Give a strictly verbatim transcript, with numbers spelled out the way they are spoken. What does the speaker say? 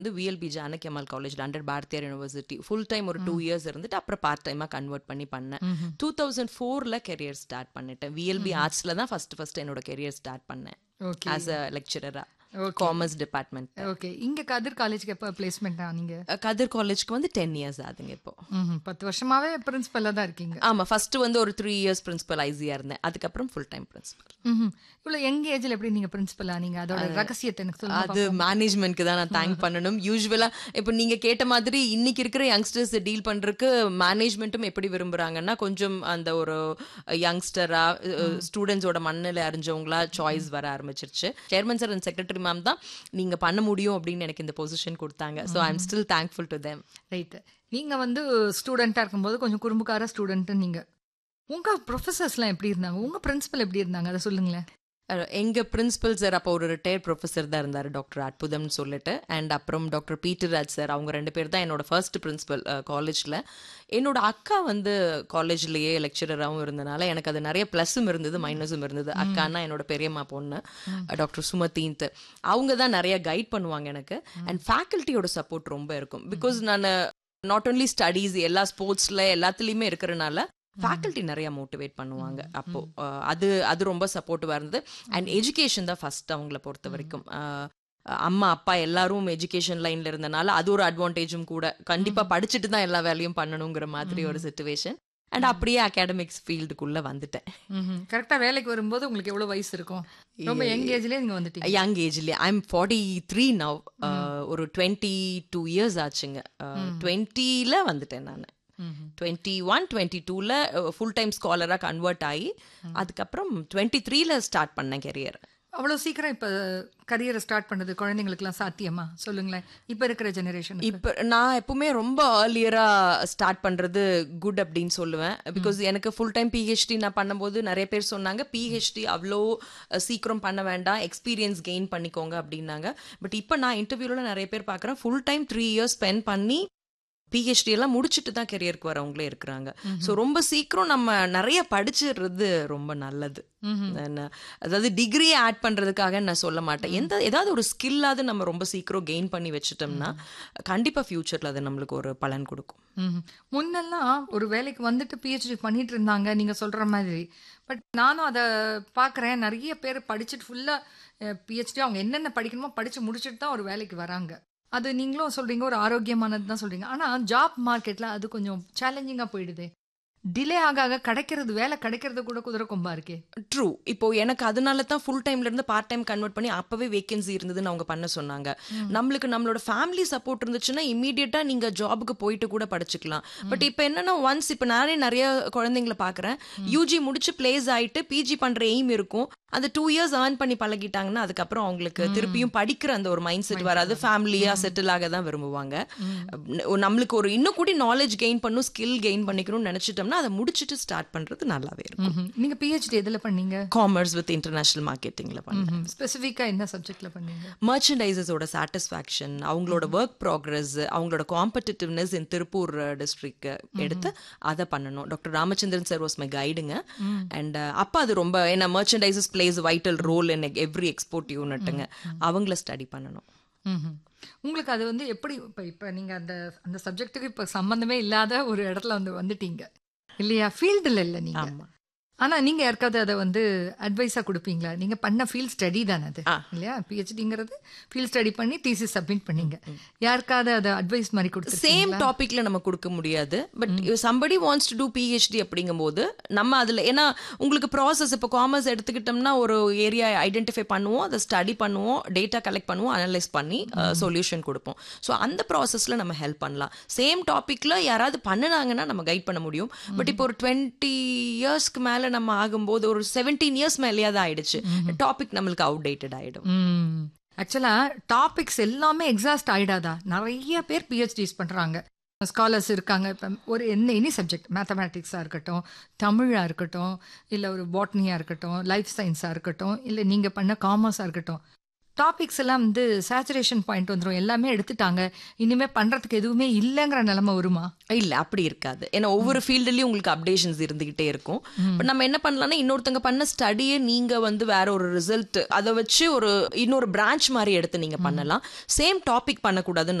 வந்து விஎல்பி ஜானகி அம்மாள் காலேஜ்ல under Bharathiyar university full time ஒரு டூ இயர்ஸ் இருந்துட்டு அப்புறம் பார்ட் டைமா கன்வெர்ட் பண்ணி பண்ணேன். டூ தௌசண்ட் ஃபோர்ல கெரியர் ஸ்டார்ட் பண்ணிட்டேன். விஎல்பி ஆர்ட்ஸ்ல தான் ஃபர்ஸ்ட் ஃபர்ஸ்ட் என்னோட கெரியர் ஸ்டார்ட் பண்ணேன் as a லெக்சரரா, commerce department. Okay. இங்க கதிர் காலேஜ்க்கு எப்போ பிளேஸ்மெண்ட் ஆனீங்க? கதிர் காலேஜ்க்கு வந்து டென் இயர்ஸ் ஆகுதுங்க இப்போ. பத்து வருஷமாவே பிரின்சிபலா தான் இருக்கீங்க. ஆமா, ஃபர்ஸ்ட் வந்து ஒரு த்ரீ இயர்ஸ் பிரின்சிபல் ஐசியா இருந்தேன், அதுக்கப்புறம் ஃபுல் டைம் பிரின்சிபல். இவ்வளோ யங் ஏஜ்ல எப்படி நீங்க பிரின்சிபல் ஆனீங்க? அதோட ரகசியத்தை எனக்கு சொல்லுங்க. அது மேனேஜ்மெண்ட்க்கு தான் நான் தேங்க் பண்ணணும். யூஸ்வலா இப்போ நீங்க கேட்ட மாதிரி இன்னைக்கு இருக்கிற யங்ஸ்டர்ஸ் டீல் பண்றதுக்கு மேனேஜ்மெண்ட்டும் எப்படி விரும்புறாங்கன்னா, கொஞ்சம் அந்த ஒரு யங்ஸ்டரா ஸ்டூடெண்ட்ஸோட மண்ணில் அறிஞ்சவங்களா சாய்ஸ் வர ஆரம்பிச்சிருச்சு. Chairman sir and secretary ma'am தான் நீங்க பண்ண முடியும் அப்படின்னு எனக்கு இந்த பொசிஷன் கொடுத்தாங்க. So I am still thankful to them. Right. நீங்க வந்து ஸ்டூடெண்டா இருக்கும்போது கொஞ்சம் குறும்புக்கார ஸ்டூடெண்ட். நீங்க உங்க ப்ரொஃபசர்ஸ்லாம் எப்படி இருந்தாங்க? உங்க பிரின்சிபல் எப்படி இருந்தாங்க? அதை சொல்லுங்களேன். எங்க பிரின்சிபல் சார் அப்போ ஒரு ரிட்டையர்ட் ப்ரொஃபஸர் தான் இருந்தார், டாக்டர் அற்புதம்னு சொல்லிட்டு. அண்ட் அப்புறம் டாக்டர் பீட்டர் ராஜ் சார், அவங்க ரெண்டு பேர் தான் என்னோட ஃபர்ஸ்ட் பிரின்சிபல் காலேஜில். என்னோட அக்கா வந்து காலேஜ்லேயே லெக்சரராகவும் இருந்தனால எனக்கு அது நிறைய ப்ளஸும் இருந்தது மைனஸும் இருந்தது. அக்கான்னா என்னோட பெரியம்மா பொண்ணு டாக்டர் சுமதின்ட்டு, அவங்க தான் நிறைய கைட் பண்ணுவாங்க எனக்கு. அண்ட் ஃபேக்கல்ட்டியோட சப்போர்ட் ரொம்ப இருக்கும். பிகாஸ் நான் நாட் ஓன்லி ஸ்டடீஸ், எல்லா ஸ்போர்ட்ஸில் எல்லாத்துலேயுமே இருக்கிறனால ஃபேக்கல்ட்டி நிறைய மோட்டிவேட் பண்ணுவாங்க. அப்போ அது அது ரொம்ப சப்போர்ட்டிவாக இருந்தது. அண்ட் எஜுகேஷன் தான் ஃபர்ஸ்ட் அவங்கள பொறுத்த வரைக்கும். அம்மா அப்பா எல்லாரும் எஜுகேஷன் லைன்ல இருந்தனால அது ஒரு அட்வான்டேஜும் கூட. கண்டிப்பா படிச்சுட்டு தான் எல்லா வேலையும் பண்ணணுங்கிற மாதிரி ஒரு சிச்சுவேஷன். அண்ட் அப்படியே அகாடமிக்ஸ் ஃபீல்டுக்குள்ள வந்துட்டேன். கரெக்டா வேலைக்கு வரும்போது உங்களுக்கு எவ்வளவு வயசு இருக்கும்? ரொம்ப யங் ஏஜ்லயே நீங்க வந்துட்டீங்க. Young ஏஜ்லயே I am forty three now. ஒரு டுவெண்ட்டி டூ இயர்ஸ் ஆச்சுங்க. டுவெண்ட்டில வந்துட்டேன் நான். டுவெண்ட்டி ஒன் டுவெண்ட்டி டூல ஃபுல் டைம் ஸ்காலரா கன்வெர்ட் ஆகி அதுக்கப்புறம் டுவெண்ட்டி த்ரீல ஸ்டார்ட் பண்ணேன் கெரியர். அவ்வளோ சீக்கிரம் இப்போ கரியரை ஸ்டார்ட் பண்ணது குழந்தைங்களுக்குலாம் சாத்தியமா? சொல்லுங்களேன். இப்போ இருக்கிற ஜெனரேஷன். இப்போ நான் எப்பவுமே ரொம்ப ஏர்லியரா ஸ்டார்ட் பண்றது குட் அப்படின்னு சொல்லுவேன். பிகாஸ் எனக்கு ஃபுல் டைம் பிஹெச்டி நான் பண்ணும்போது நிறைய பேர் சொன்னாங்க பிஹெச்டி அவ்வளோ சீக்கிரம் பண்ண வேண்டாம், எக்ஸ்பீரியன்ஸ் கெயின் பண்ணிக்கோங்க அப்படின்னாங்க. பட் இப்போ நான் இன்டர்வியூல நிறைய பேர் பார்க்குறேன் full time three years spend பண்ணி பிஹெச்டி எல்லாம் முடிச்சுட்டு தான் கெரியருக்கு வரவங்களே இருக்கிறாங்க. ஸோ ரொம்ப சீக்கிரம் நம்ம நிறைய படிச்சிடுறது ரொம்ப நல்லது. அதாவது டிகிரியை ஆட் பண்றதுக்காக நான் சொல்ல மாட்டேன். எந்த ஏதாவது ஒரு ஸ்கில்லாவது நம்ம ரொம்ப சீக்கிரம் கெயின் பண்ணி வச்சுட்டோம்னா கண்டிப்பா ஃபியூச்சர்ல அது நம்மளுக்கு ஒரு பலன் கொடுக்கும். முன்னெல்லாம் ஒரு வேலைக்கு வந்துட்டு பிஹெச்டி பண்ணிட்டு இருந்தாங்க நீங்க சொல்ற மாதிரி. பட் நானும் அதை பார்க்குறேன், நிறைய பேர் படிச்சுட்டு ஃபுல்லா பிஹெச்டி அவங்க என்னென்ன படிக்கணுமோ படிச்சு முடிச்சுட்டு தான் ஒரு வேலைக்கு வராங்க. அது நீங்களும் சொல்றீங்க ஒரு ஆரோக்கியமானது தான் சொல்றீங்க. ஆனா ஜாப் மார்க்கெட்ல அது கொஞ்சம் சேலஞ்சிங்கா போயிடுது. டிலே ஆக ஆக கிடைக்கிறது, வேலை கிடைக்கிறது கூட குதிரை கொம்பா இருக்கே. ட்ரூ. இப்போ எனக்கு அதனால தான் ஃபுல் டைம்ல இருந்து பார்ட் டைம் கன்வெர்ட் பண்ணி அப்பவே வேகன்சி இருந்ததுன்னு அவங்க பண்ண சொன்னாங்க. நம்மளுக்கு நம்மளோட ஃபேமிலி சப்போர்ட் இருந்துச்சுன்னா இமீடியட்டா நீங்க ஜாபுக்கு போயிட்டு கூட படிச்சுக்கலாம். பட் இப்போ என்னன்னா ஒன்ஸ் இப்போ நானே நிறைய குழந்தைங்களை பாக்குறேன், யூஜி முடிச்சு பிளேஸ் ஆயிட்டு பிஜி பண்ற எய்ம் இருக்கும், அந்த டூ இயர்ஸ் ஏர்ன் பண்ணி பழகிட்டாங்கன்னா அதுக்கப்புறம் அவங்களுக்கு திருப்பியும் படிக்கிற அந்த ஒரு மைண்ட் செட் வராது. ஃபேமிலியா செட்டில் ஆக தான் விரும்புவாங்க. நம்மளுக்கு ஒரு இன்னும் கூட நாலேஜ் கெயின் பண்ணும், ஸ்கில் கெயின் பண்ணிக்கணும்னு நினைச்சிட்டோம்னா அதை முடிச்சுட்டு ஸ்டார்ட் பண்றது நல்லாவே இருக்கும். நீங்க பிஹெச்டி எதுல பண்ணீங்க? காமர்ஸ் வித் இன்டர்நேஷனல் மார்க்கெட்டிங்ல பண்ணேன். ஸ்பெசிஃபிக்கா என்ன சப்ஜெக்ட்ல பண்ணீங்க? மர்ச்சன்டைசஸோட சாட்டிஸ்ஃபேக்ஷன், அவங்களோட ஒர்க் ப்ராக்ரஸ், அவங்களோட காம்படிட்டிவ்னஸ் இன் திருப்பூர் டிஸ்ட்ரிக்ட் எடுத்து அதை பண்ணணும். Doctor Ramachandran sir was my கைடுங்க. And அப்போ அது ரொம்ப ஏன்னா மர்ச்சன்டைசஸ் place vital role in every export யூனிட்டுங்க, அவங்கள ஸ்டடி பண்ணணும். உங்களுக்கு அது வந்து எப்படி இப்போ இப்போ நீங்கள் அந்த அந்த சப்ஜெக்ட்டுக்கு இப்போ சம்மந்தமே இல்லாத ஒரு இடத்துல வந்து வந்துட்டீங்க இல்லையா? ஃபீல்டில் இல்லை நீங்கள். ஆனால் நீங்கள் யாருக்காவது அதை வந்து அட்வைஸாக கொடுப்பீங்களா? நீங்கள் பண்ண ஃபீல்ட் ஸ்டடி தானே அது இல்லையா? பிஹெச்டிங்கிறது ஃபீல்ட் ஸ்டடி பண்ணி தீசிஸ் சப்மிட் பண்ணீங்க. யாருக்காவது அதை அட்வைஸ் மாதிரி கொடுத்து சேம் டாபிக்ல நம்ம கொடுக்க முடியாது. But somebody wants to do PhD அப்படிங்கும் போது நம்ம அதில் ஏன்னா உங்களுக்கு ப்ராசஸ் இப்போ காமர்ஸ் எடுத்துக்கிட்டோம்னா ஒரு ஏரியா ஐடென்டிஃபை பண்ணுவோம், அதை ஸ்டடி பண்ணுவோம், டேட்டா கலெக்ட் பண்ணுவோம், அனலைஸ் பண்ணி சொல்யூஷன் கொடுப்போம். ஸோ அந்த ப்ராசஸில் நம்ம ஹெல்ப் பண்ணலாம். சேம் டாப்பிக்கில் யாராவது பண்ணினாங்கன்னா நம்ம கைட் பண்ண முடியும். பட் இப்போ ஒரு டுவெண்ட்டி இயர்ஸ்க்கு மேலே நம்ம ஆகும்போது ஒரு செவன்டீன் இயர்ஸ் மேலேயாவது ஆயிடுச்சு, டாபிக் நம்மளுக்கு அவுடேட்டட் ஆயிடும். ஆக்சுவலா டாபிக்ஸ் எல்லாமே எக்ஸாஸ்ட் ஆயிடாதா? நிறைய பேர் பிஹெச்டிஸ் பண்றாங்க, ஸ்காலர்ஸ் இருக்காங்க. இப்போ ஒரு என்ன எனி சப்ஜெக்ட், மேத்தமேட்டிக்ஸாக இருக்கட்டும், தமிழாக இருக்கட்டும், இல்லை ஒரு பாட்னியாக இருக்கட்டும், லைஃப் சயின்ஸாக இருக்கட்டும், இல்லை நீங்கள் பண்ண காமர்ஸாக இருக்கட்டும், டாபிக்ஸ் எல்லாம் வந்து சேச்சுரேஷன் பாயிண்ட் வந்துடும், எல்லாமே எடுத்துட்டாங்க, இனிமே பண்றதுக்கு எதுவுமே இல்லைங்கிற நிலைமை வருமா? இல்ல அப்படி இருக்காது. ஏன்னா ஒவ்வொரு ஃபீல்டுலயும் உங்களுக்கு அப்டேஷன்ஸ் இருந்துகிட்டே இருக்கும். பட் நம்ம என்ன பண்ணலாம்னா இன்னொருத்தங்க பண்ண ஸ்டடியை நீங்க வந்து வேற ஒரு ரிசல்ட் அதை வச்சு ஒரு இன்னொரு பிரான்ச் மாதிரி எடுத்து நீங்க பண்ணலாம். சேம் டாபிக் பண்ணக்கூடாதுன்னு